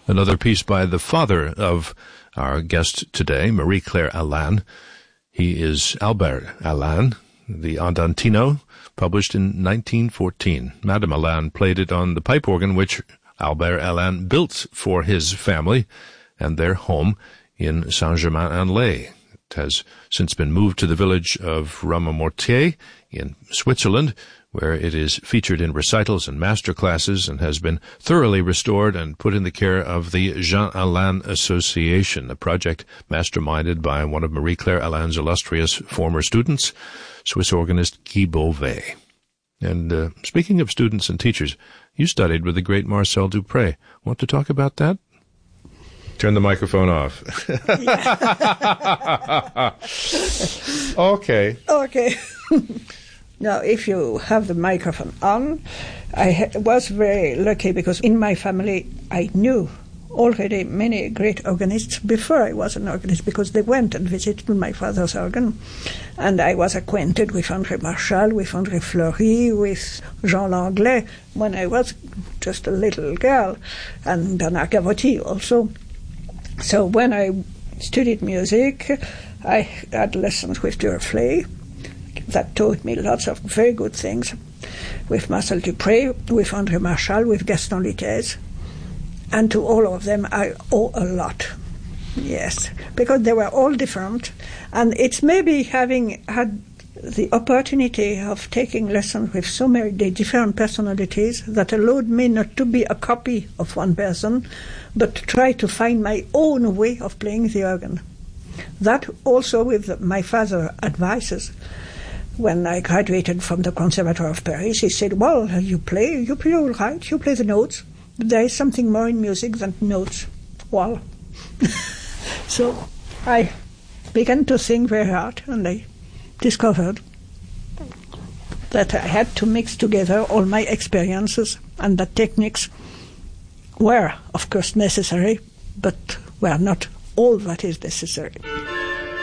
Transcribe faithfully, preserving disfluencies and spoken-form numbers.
Another piece by the father of our guest today, Marie-Claire Alain. He is Albert Alain, the Andantino, published in nineteen fourteen. Madame Alain played it on the pipe organ which Albert Alain built for his family and their home in Saint-Germain-en-Laye. It has since been moved to the village of Ramamortier in Switzerland, where it is featured in recitals and master classes and has been thoroughly restored and put in the care of the Jean Alain Association, a project masterminded by one of Marie-Claire Alain's illustrious former students, Swiss organist Guy Beauvais. And uh, speaking of students and teachers, you studied with the great Marcel Dupré. Want to talk about that? Turn the microphone off. Okay. Okay. Now, if you have the microphone on, I ha- was very lucky because in my family I knew already many great organists before I was an organist, because they went and visited my father's organ. And I was acquainted with André Marchal, with André Fleury, with Jean Langlais when I was just a little girl, and Bernard Gavotti also. So when I studied music, I had lessons with Duruflé that taught me lots of very good things, with Marcel Dupré, with André Marchal, with Gaston Lutèce. And to all of them I owe a lot, yes, because they were all different. And it's maybe having had the opportunity of taking lessons with so many different personalities that allowed me not to be a copy of one person, but to try to find my own way of playing the organ. That also with my father's advices. When I graduated from the Conservatoire of Paris, he said, well, you play, you play all right, you play the notes, but there is something more in music than notes. Well, so I began to think very hard, and I discovered that I had to mix together all my experiences, and that techniques were, of course, necessary, but were not all that is necessary.